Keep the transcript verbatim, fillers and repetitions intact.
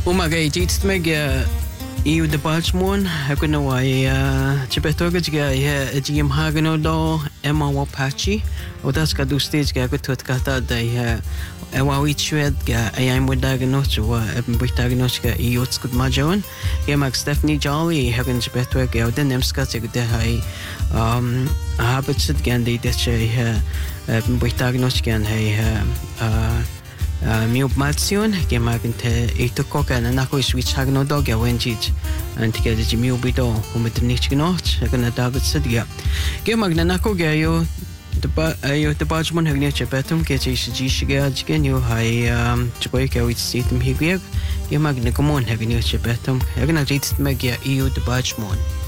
Umaga dit meg i de Baltimore hakun wai chibetoga jiga ya jim hagano do Emma Wapachi o das ka du stage ga ko tot kata da ya ewa wi chwed ga ay mo dagano chwa em bitagano ga i otskut majon ya mag Stephanie Jolly hagun chibetoga ga den nemska teg de hai um habits gan de de che em bitagano gan hai miu malsion ke magente ito ko kana na ko switch hagno dog ya wenjij antika de miu bido umet nich gnot kana david sidia ke magna na ko ga yo de ba yo de bajmon hagne chepetum ke che shi shiga jigen yo hai chboy ke wit situm higwe ke magna komon hagne chepetum hagna jit meg ya eu de bajmon